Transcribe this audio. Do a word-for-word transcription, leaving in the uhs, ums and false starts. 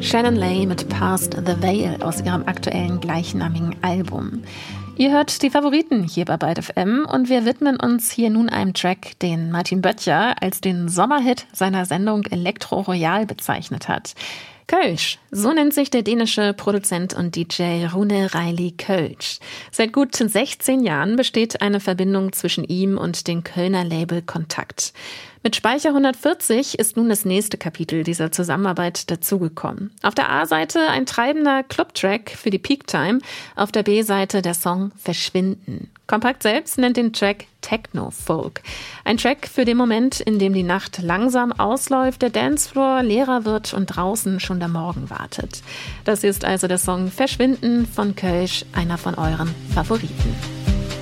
Shannon Lay mit Past the Veil aus ihrem aktuellen gleichnamigen Album. Ihr hört die Favoriten hier bei Byte F M und wir widmen uns hier nun einem Track, den Martin Böttcher als den Sommerhit seiner Sendung Elektro Royal bezeichnet hat. Kölsch, so nennt sich der dänische Produzent und D J Rune Reilly Kölsch. Seit gut sechzehn Jahren besteht eine Verbindung zwischen ihm und dem Kölner Label Kontakt. Mit Speicher hundertvierzig ist nun das nächste Kapitel dieser Zusammenarbeit dazugekommen. Auf der A-Seite ein treibender Club-Track für die Peak-Time, auf der B-Seite der Song Verschwinden. Kompakt selbst nennt den Track Techno-Folk. Ein Track für den Moment, in dem die Nacht langsam ausläuft, der Dancefloor leerer wird und draußen schon der Morgen wartet. Das ist also der Song Verschwinden von Kölsch, einer von euren Favoriten.